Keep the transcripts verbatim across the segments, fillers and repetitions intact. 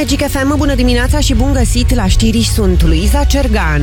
Magic F M, bună dimineața și bun găsit la știri, sunt Luiza Cergan.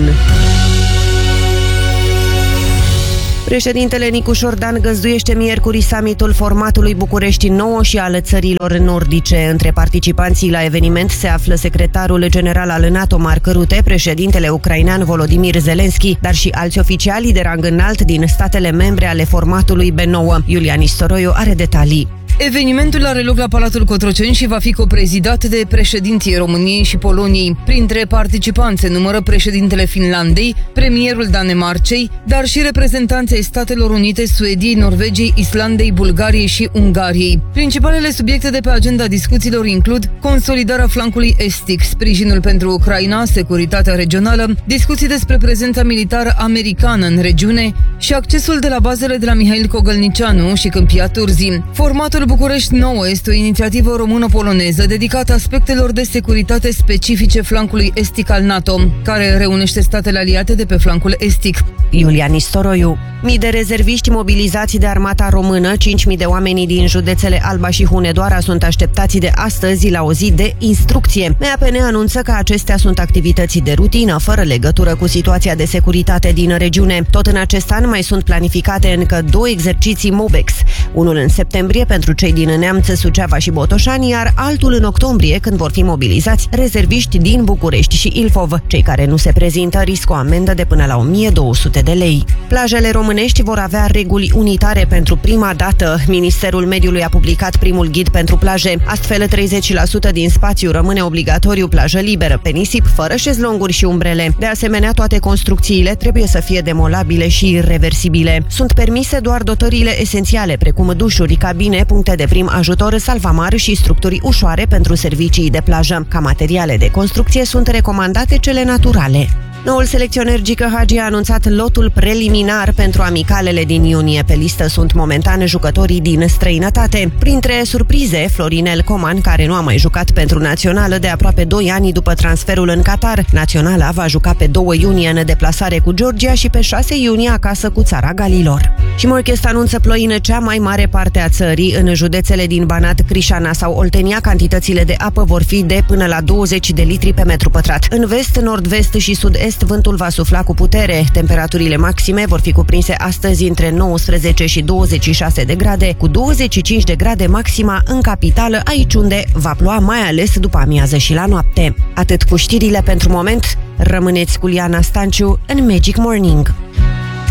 Președintele Nicu Șordan găzduiește miercuri summitul formatului București nouă și al țărilor nordice. Între participanții la eveniment se află secretarul general al NATO Mark Rutte, președintele ucrainean Volodymyr Zelensky, dar și alți oficiali de rang înalt din statele membre ale formatului B nouă. Iulian Istoroiu are detalii. Evenimentul are loc la Palatul Cotroceni și va fi coprezidat de președinții României și Poloniei. Printre participanți se numără președintele Finlandei, premierul Danemarcei, dar și reprezentanții Statelor Unite, Suediei, Norvegiei, Islandei, Bulgariei și Ungariei. Principalele subiecte de pe agenda discuțiilor includ consolidarea flancului estic, sprijinul pentru Ucraina, securitatea regională, discuții despre prezența militară americană în regiune și accesul de la bazele de la Mihail Cogălnicianu și Câmpia Turzii. Formatul București nouă este o inițiativă română-poloneză dedicată aspectelor de securitate specifice flancului estic al NATO, care reunește statele aliate de pe flancul estic. Iulian Istoroiu. Mii de rezerviști mobilizați de armata română, cinci mii de oameni din județele Alba și Hunedoara sunt așteptați de astăzi la o zi de instrucție. M A P N anunță că acestea sunt activități de rutină, fără legătură cu situația de securitate din regiune. Tot în acest an mai sunt planificate încă două exerciții MOBEX, unul în septembrie pentru cei din Neamț, Suceava și Botoșani, iar altul în octombrie, când vor fi mobilizați rezerviști din București și Ilfov. Cei care nu se prezintă riscă o amendă de până la o mie două sute de lei. Plajele românești vor avea reguli unitare pentru prima dată. Ministerul Mediului a publicat primul ghid pentru plaje. Astfel, treizeci la sută din spațiu rămâne obligatoriu plajă liberă, pe nisip, fără șezlonguri și umbrele. De asemenea, toate construcțiile trebuie să fie demolabile și reversibile. Sunt permise doar dotările esențiale, precum dușuri, cabine, puncte de prim ajutor, salvamar și structuri ușoare pentru servicii de plajă. Ca materiale de construcție sunt recomandate cele naturale. Noul selecționer Gică Hagi a anunțat lotul preliminar pentru amicalele din iunie. Pe listă sunt momentan jucătorii din străinătate. Printre surprize, Florinel Coman, care nu a mai jucat pentru Națională de aproape doi ani după transferul în Qatar. Naționala va juca pe doi iunie în deplasare cu Georgia și pe șase iunie acasă cu Țara Galilor. Și Morchest anunță ploi în cea mai mare parte a țării. În județele din Banat, Crișana sau Oltenia, cantitățile de apă vor fi de până la douăzeci de litri pe metru pătrat. În vest, nord-vest și sud-est, vântul va sufla cu putere. Temperaturile maxime vor fi cuprinse astăzi între nouăsprezece și douăzeci și șase de grade, cu douăzeci și cinci de grade maxima în capitală, aici unde va ploua mai ales după amiază și la noapte. Atât cu știrile pentru moment. Rămâneți cu Liana Stanciu în Magic Morning.